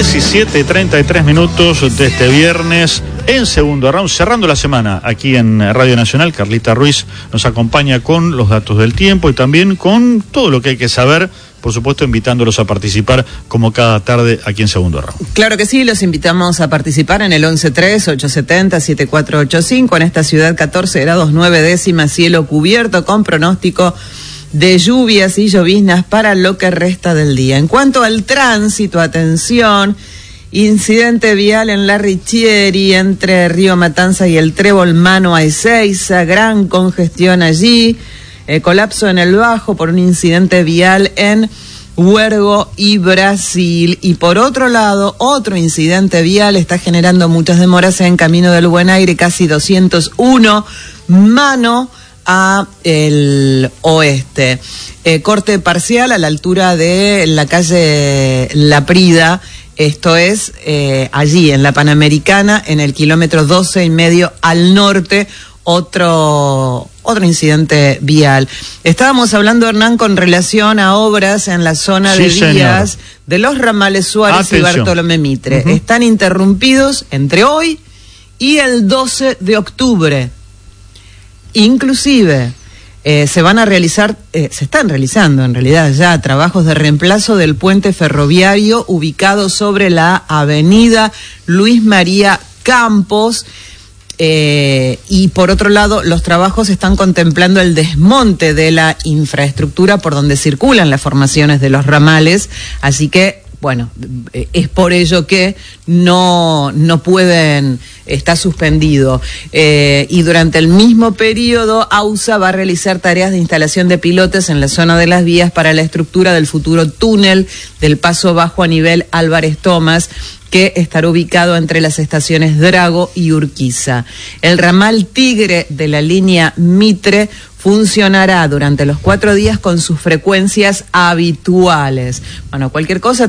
17:33 de este viernes en segundo round, cerrando la semana aquí en Radio Nacional. Carlita Ruiz nos acompaña con los datos del tiempo y también con todo lo que hay que saber, por supuesto invitándolos a participar como cada tarde aquí en segundo round. Claro que sí, los invitamos a participar en el 11-3-870-7485, en esta ciudad 14 grados 9 décimas, cielo cubierto con pronóstico de lluvias y lloviznas para lo que resta del día. En cuanto al tránsito, atención, incidente vial en la Richieri entre Río Matanza y el Trébol Mano a Ezeiza, gran congestión allí, colapso en el Bajo por un incidente vial en Huergo y Brasil. Y por otro lado, otro incidente vial está generando muchas demoras en Camino del Buen Aire, casi 201, Mano a el oeste. Corte parcial a la altura de la calle La Prida, esto es allí en la Panamericana, en el kilómetro 12,5 al norte, otro incidente vial. Estábamos hablando, Hernán, con relación a obras en la zona de vías de los ramales Suárez y Bartolomé Mitre. Están interrumpidos entre hoy y el 12 de octubre. Inclusive se están realizando en realidad ya trabajos de reemplazo del puente ferroviario ubicado sobre la avenida Luis María Campos, y por otro lado los trabajos están contemplando el desmonte de la infraestructura por donde circulan las formaciones de los ramales, así que bueno, es por ello que no pueden, está suspendido. Y durante el mismo periodo, AUSA va a realizar tareas de instalación de pilotes en la zona de las vías para la estructura del futuro túnel del Paso Bajo a nivel Álvarez Tomás, que estará ubicado entre las estaciones Drago y Urquiza. El ramal Tigre de la línea Mitre funcionará durante los 4 días con sus frecuencias habituales. Bueno, cualquier cosa